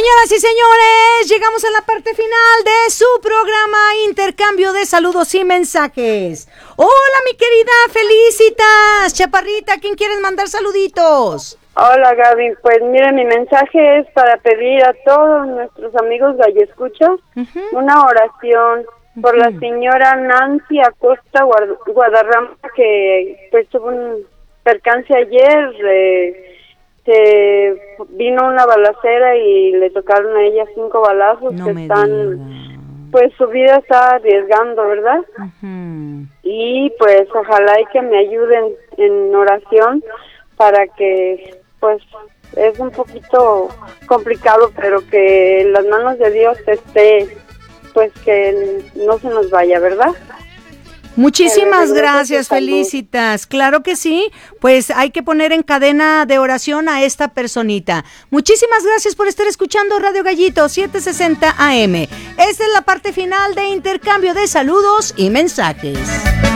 Señoras y señores, llegamos a la parte final de su programa Intercambio de Saludos y Mensajes. Hola, mi querida Felicitas, Chaparrita, ¿a quién quieres mandar saluditos? Hola, Gaby. Pues mira, mi mensaje es para pedir a todos nuestros amigos galloescuchas una oración por la señora Nancy Acosta Guadarrama, que pues tuvo un percance ayer. Se vino una balacera y le tocaron a ella 5 balazos. No que me están, diga. pues su vida está arriesgando, ¿verdad? Y pues ojalá y que me ayuden en oración para que, pues es un poquito complicado, pero que en las manos de Dios esté, pues que no se nos vaya, ¿verdad? Muchísimas gracias, Felicitas. Claro que sí, pues hay que poner en cadena de oración a esta personita. Muchísimas gracias por estar escuchando Radio Gallito 760 AM. Esta es la parte final de Intercambio de Saludos y Mensajes.